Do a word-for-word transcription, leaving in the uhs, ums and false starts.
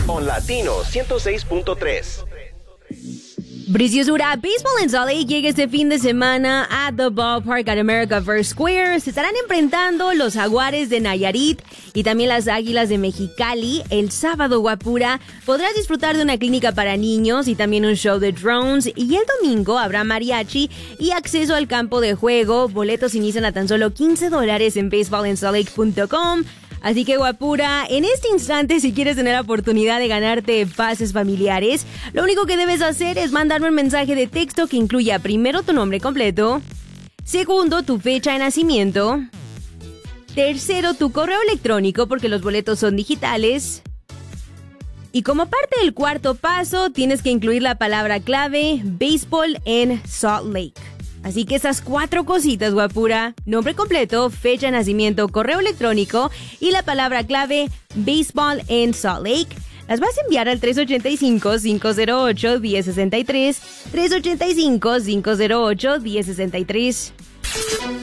on Latino ciento seis punto tres. Preciosura, Baseball en Salt Lake llega este fin de semana a The Ballpark at America First Square. Se estarán enfrentando los Jaguares de Nayarit y también las Águilas de Mexicali. El sábado, guapura, podrás disfrutar de una clínica para niños y también un show de drones. Y el domingo habrá mariachi y acceso al campo de juego. Boletos inician a tan solo quince dólares en baseball en salt lake punto com. Así que, guapura, en este instante, si quieres tener la oportunidad de ganarte pases familiares, lo único que debes hacer es mandarme un mensaje de texto que incluya primero tu nombre completo, segundo tu fecha de nacimiento, tercero tu correo electrónico porque los boletos son digitales, y como parte del cuarto paso tienes que incluir la palabra clave Baseball en Salt Lake. Así que esas cuatro cositas, guapura: nombre completo, fecha de nacimiento, correo electrónico y la palabra clave Baseball en Salt Lake, las vas a enviar al tres ocho cinco, cinco cero ocho, uno cero seis tres, tres ocho cinco, cinco cero ocho, uno cero seis tres.